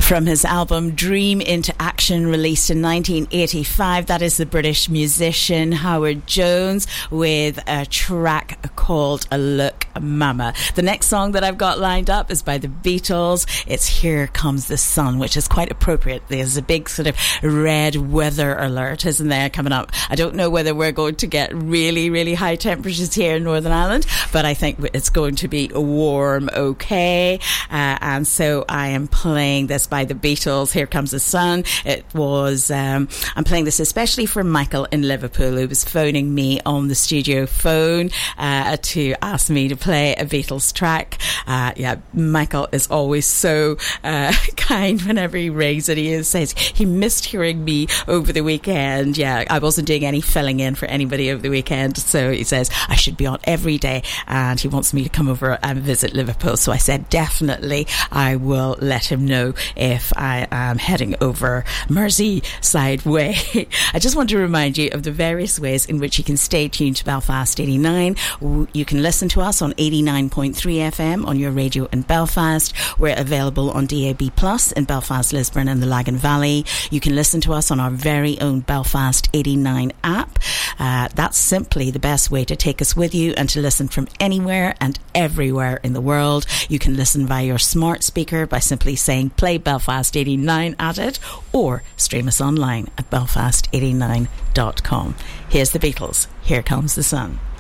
From his album Dream into Action, released in 1985, that is the British musician Howard Jones with a track called Look Mama. The next song that I've got lined up is by the Beatles. It's Here Comes the Sun, which is quite appropriate. There's a big sort of red weather alert, isn't there, coming up? I don't know whether we're going to get really, really high temperatures here in Northern Ireland, but I think it's going to be warm, okay? And so I am playing this by the Beatles, Here Comes the Sun. It was, I'm playing this especially for Michael in Liverpool, who was phoning me on the studio phone to ask me to play a Beatles track. Michael is always so kind whenever he rings, and he says he missed hearing me over the weekend. Yeah, I wasn't doing any filling in for anybody over the weekend, so he says I should be on every day, and he wants me to come over and visit Liverpool. So I said definitely I will let him know if I am heading over Merseyside way. I just want to remind you of the various ways in which you can stay tuned to Belfast 89. You can listen to us on 89.3 FM on your radio in Belfast. We're available on DAB Plus in Belfast, Lisburn and the Lagan Valley. You can listen to us on our very own Belfast 89 app. That's simply the best way to take us with you and to listen from anywhere and everywhere in the world. You can listen via your smart speaker by simply saying play Belfast 89 at it, or stream us online at belfast89.com. Here's the Beatles, Here Comes the Sun.